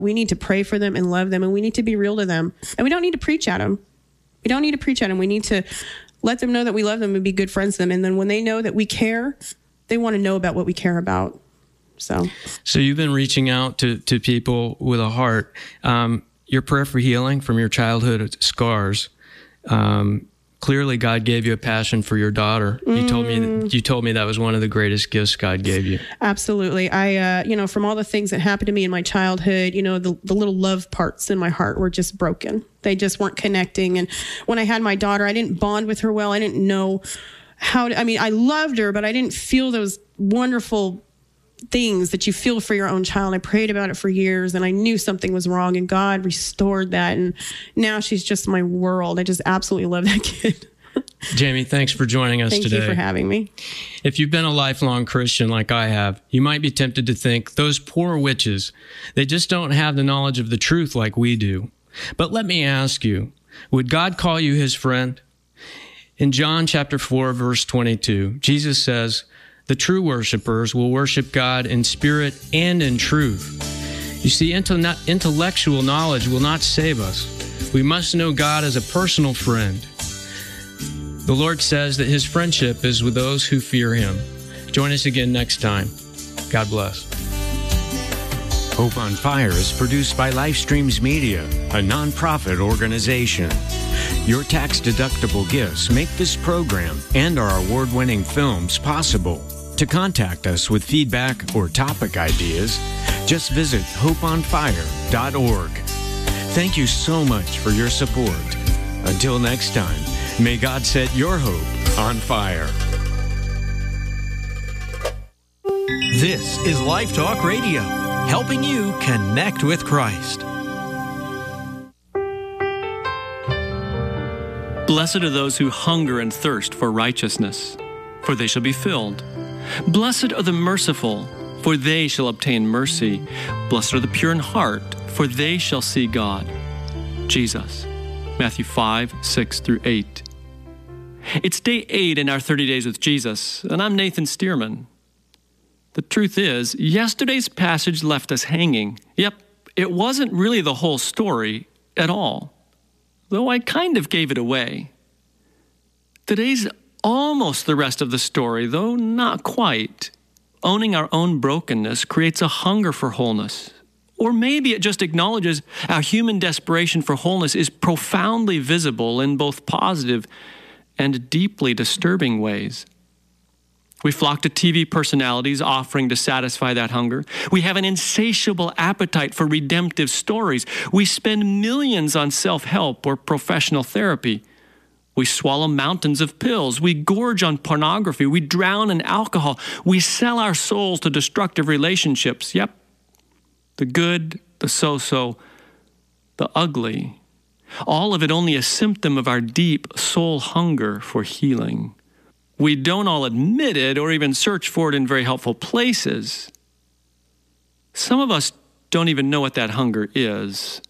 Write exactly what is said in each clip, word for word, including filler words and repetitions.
We need to pray for them and love them, and we need to be real to them. And we don't need to preach at them. We don't need to preach at them. We need to let them know that we love them and be good friends to them. And then when they know that we care, they want to know about what we care about. So, so you've been reaching out to, to people with a heart. Um, your prayer for healing from your childhood scars. Um, clearly, God gave you a passion for your daughter. You mm. told me you told me that was one of the greatest gifts God gave you. Absolutely. I, uh, you know, from all the things that happened to me in my childhood, you know, the, the little love parts in my heart were just broken. They just weren't connecting. And when I had my daughter, I didn't bond with her well. I didn't know how to, I mean, I loved her, but I didn't feel those wonderful things that you feel for your own child. I prayed about it for years, and I knew something was wrong, and God restored that. And now she's just my world. I just absolutely love that kid. Jamie, thanks for joining us Thank today. Thank you for having me. If you've been a lifelong Christian like I have, you might be tempted to think, those poor witches, they just don't have the knowledge of the truth like we do. But let me ask you, would God call you his friend? In John chapter four, verse twenty-two, Jesus says, the true worshipers will worship God in spirit and in truth. You see, intellectual knowledge will not save us. We must know God as a personal friend. The Lord says that his friendship is with those who fear him. Join us again next time. God bless. Hope on Fire is produced by Lifestreams Media, a nonprofit organization. Your tax-deductible gifts make this program and our award-winning films possible. To contact us with feedback or topic ideas, just visit hope on fire dot org. Thank you so much for your support. Until next time, may God set your hope on fire. This is Life Talk Radio, helping you connect with Christ. Blessed are those who hunger and thirst for righteousness, for they shall be filled. Blessed are the merciful, for they shall obtain mercy. Blessed are the pure in heart, for they shall see God. Jesus, Matthew five, six through eight. It's day eight in our thirty days with Jesus, and I'm Nathan Stearman. The truth is, yesterday's passage left us hanging. Yep, it wasn't really the whole story at all, though I kind of gave it away. Today's almost the rest of the story, though not quite. Owning our own brokenness creates a hunger for wholeness. Or maybe it just acknowledges our human desperation for wholeness is profoundly visible in both positive and deeply disturbing ways. We flock to T V personalities offering to satisfy that hunger. We have an insatiable appetite for redemptive stories. We spend millions on self-help or professional therapy. We swallow mountains of pills. We gorge on pornography. We drown in alcohol. We sell our souls to destructive relationships. Yep, the good, the so-so, the ugly. All of it only a symptom of our deep soul hunger for healing. We don't all admit it or even search for it in very helpful places. Some of us don't even know what that hunger is.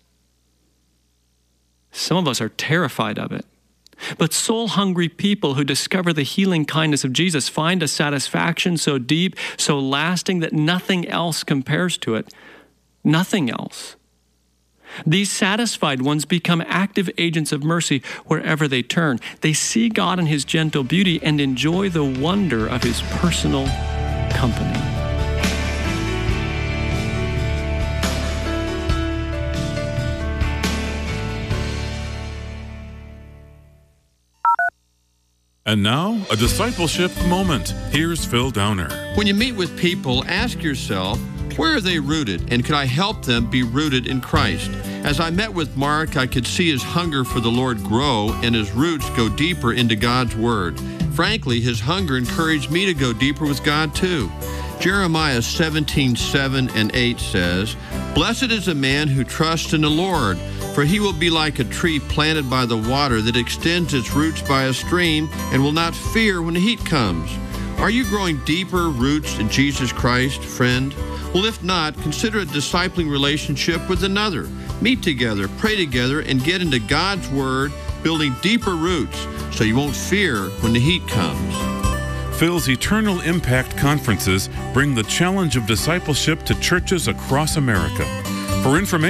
Some of us are terrified of it. But soul-hungry people who discover the healing kindness of Jesus find a satisfaction so deep, so lasting that nothing else compares to it. Nothing else. These satisfied ones become active agents of mercy wherever they turn. They see God in his gentle beauty and enjoy the wonder of his personal company. And now, a discipleship moment. Here's Phil Downer. When you meet with people, ask yourself, where are they rooted? And could I help them be rooted in Christ? As I met with Mark, I could see his hunger for the Lord grow and his roots go deeper into God's Word. Frankly, his hunger encouraged me to go deeper with God too. Jeremiah seventeen, seven and eight says, Blessed is the man who trusts in the Lord, for he will be like a tree planted by the water that extends its roots by a stream and will not fear when the heat comes. Are you growing deeper roots in Jesus Christ, friend? Well, if not, consider a discipling relationship with another. Meet together, pray together, and get into God's Word, building deeper roots so you won't fear when the heat comes. Phil's Eternal Impact Conferences bring the challenge of discipleship to churches across America. For information